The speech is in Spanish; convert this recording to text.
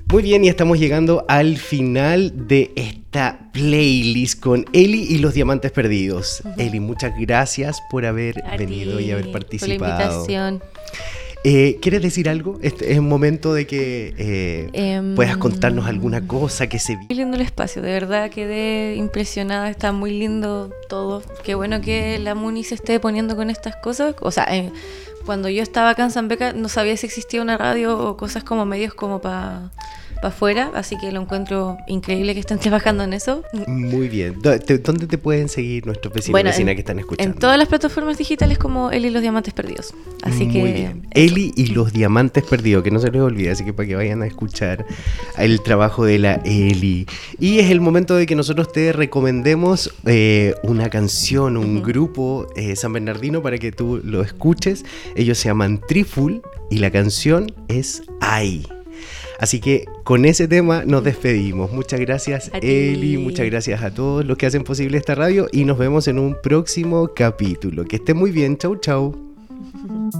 Muy bien, y estamos llegando al final de esta playlist con Eli y los Diamantes Perdidos. Eli, muchas gracias por haber venido y haber participado. Por la invitación. ¿Quieres decir algo? Este es un momento de que puedas contarnos alguna cosa que se... Muy lindo el espacio, de verdad quedé impresionada, está muy lindo todo. Qué bueno que la Muni se esté poniendo con estas cosas. O sea, cuando yo estaba acá en San Beca no sabía si existía una radio o cosas como medios como para afuera, así que lo encuentro increíble que estén trabajando en eso. Muy bien. ¿Dónde te pueden seguir nuestros vecinos y vecinas que están escuchando? En todas las plataformas digitales como Eli y los Diamantes Perdidos. Así Muy que bien. Eli y los Diamantes Perdidos, que no se les olvide, así que para que vayan a escuchar el trabajo de la Eli. Y es el momento de que nosotros te recomendemos una canción, un grupo San Bernardino para que tú lo escuches. Ellos se llaman Triful y la canción es Ay. Así que con ese tema nos despedimos. Muchas gracias, Eli, muchas gracias a todos los que hacen posible esta radio y nos vemos en un próximo capítulo. Que estén muy bien, chau chau.